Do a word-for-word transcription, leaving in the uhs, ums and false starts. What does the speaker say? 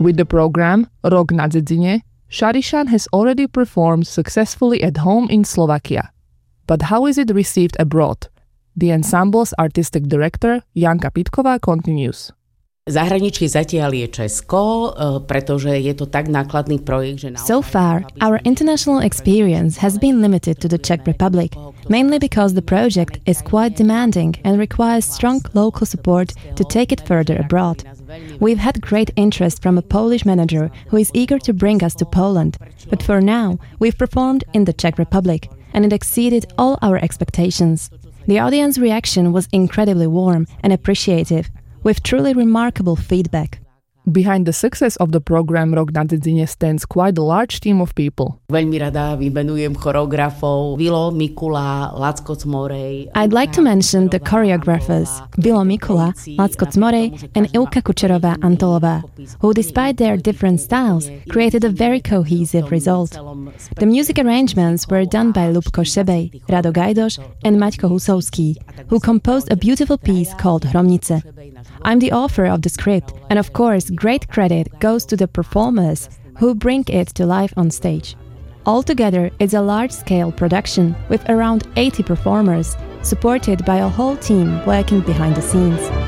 With the program Rok na dedine, Šarišan has already performed successfully at home in Slovakia. But how is it received abroad? The ensemble's artistic director Janka Pitková continues. Zahraničí zatiaľ je Česko, pretože je to tak nákladný projekt, že So far, our international experience has been limited to the Czech Republic, mainly because the project is quite demanding and requires strong local support to take it further abroad. We've had great interest from a Polish manager who is eager to bring us to Poland, but for now, we've performed in the Czech Republic, and it exceeded all our expectations. The audience reaction was incredibly warm and appreciative, with truly remarkable feedback. Behind the success of the program Rok na dedine stands quite a large team of people. Veľmi rada vymenujem choreografov Vilo Mikula, Lacko Cmorej. I'd like to mention the choreographers Vilo Mikula, Lacko Cmorej and Ilka Kučerová-Antolová, who despite their different styles created a very cohesive result. The music arrangements were done by Lubko Šebej, Rado Gajdoš and Maťko Husovský, who composed a beautiful piece called Hromnice. I'm the author of the script, and of course, great credit goes to the performers who bring it to life on stage. Altogether, it's a large-scale production with around eighty performers, supported by a whole team working behind the scenes.